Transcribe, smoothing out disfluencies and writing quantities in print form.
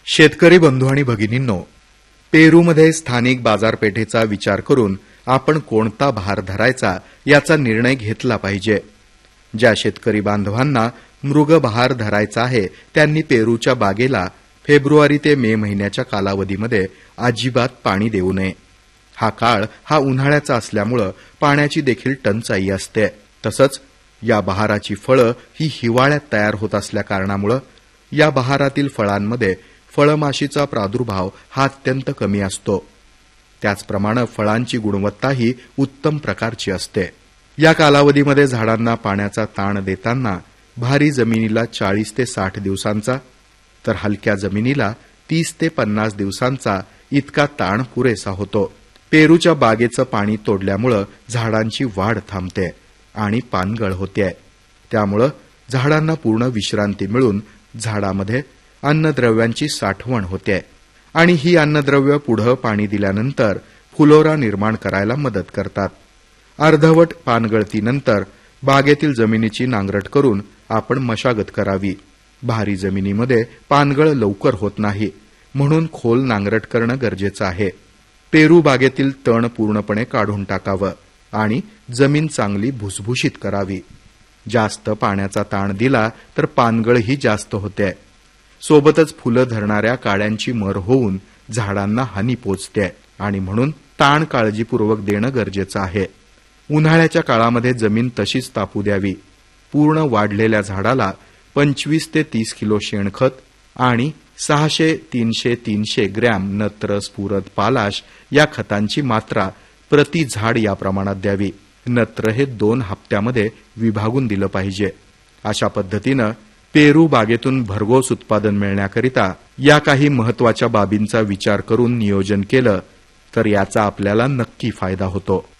शेतकरी बंधू आणि भगिनींनो, पेरूमध्ये स्थानिक बाजारपेठेचा विचार करून आपण कोणता बहार धरायचा याचा निर्णय घेतला पाहिजे. ज्या शेतकरी बांधवांना मृगबहार धरायचा आहे त्यांनी पेरूच्या बागेला फेब्रुवारी ते मे महिन्याच्या कालावधीमध्ये अजिबात पाणी देऊ नये. हा काळ हा उन्हाळ्याचा असल्यामुळे पाण्याची देखील टंचाई असते. तसंच या बहाराची फळं ही हिवाळ्यात तयार होत असल्या कारणामुळे या बहारातील फळांमध्ये फळमाशीचा प्रादुर्भाव हा अत्यंत कमी असतो. त्याचप्रमाणे फळांची गुणवत्ताही उत्तम प्रकारची असते. या कालावधीमध्ये झाडांना पाण्याचा ताण देताना भारी जमिनीला 40 ते 60 दिवसांचा तर हलक्या जमिनीला 30 ते 50 दिवसांचा इतका ताण पुरेसा होतो. पेरूच्या बागेचं पाणी तोडल्यामुळे झाडांची वाढ थांबते आणि पानगळ होते. त्यामुळे झाडांना पूर्ण विश्रांती मिळून झाडामध्ये अन्नद्रव्यांची साठवण होते आणि ही अन्नद्रव्य पुढे पाणी दिल्यानंतर फुलोरा निर्माण करायला मदत करतात. अर्धवट पानगळतीनंतर बागेतील जमिनीची नांगरट करून आपण मशागत करावी. भारी जमिनीमध्ये पानगळ लवकर होत नाही, म्हणून खोल नांगरट करणं गरजेचं आहे. पेरू बागेतील तण पूर्णपणे काढून टाकावं आणि जमीन चांगली भुसभुशीत करावी. जास्त पाण्याचा ताण दिला तर पानगळही जास्त होते. सोबतच फुलं धरणाऱ्या काड्यांची मर होऊन झाडांना हानी पोचते आणि म्हणून ताण काळजीपूर्वक देणं गरजेचं आहे. उन्हाळ्याच्या काळामध्ये जमीन तशीच तापू द्यावी. पूर्ण वाढलेल्या झाडाला 25 ते 30 किलो शेणखत आणि 600-300 ग्रॅम नत्र, स्फुरद, पालाश या खतांची मात्रा प्रति झाड या प्रमाणात द्यावी. नत्र हे 2 हप्त्यामध्ये विभागून दिलं पाहिजे. अशा पद्धतीनं पेरू बागेतून भरघोस उत्पादन मिळण्याकरिता या काही महत्वाच्या बाबींचा विचार करून नियोजन केलं तर याचा आपल्याला नक्की फायदा होतो.